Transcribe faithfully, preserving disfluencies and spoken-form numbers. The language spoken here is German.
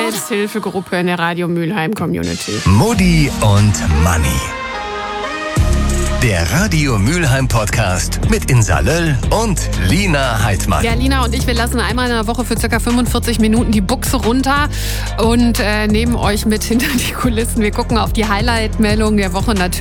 Selbsthilfegruppe in der Radio Mülheim Community. Mutti und Manni. Der Radio Mülheim Podcast mit Insa Löll und Lina Heidmann. Ja, Lina und ich, wir lassen einmal in der Woche für ca. fünfundvierzig Minuten die Buchse runter und äh, nehmen euch mit hinter die Kulissen. Wir gucken auf die Highlight-Meldungen der Woche natürlich.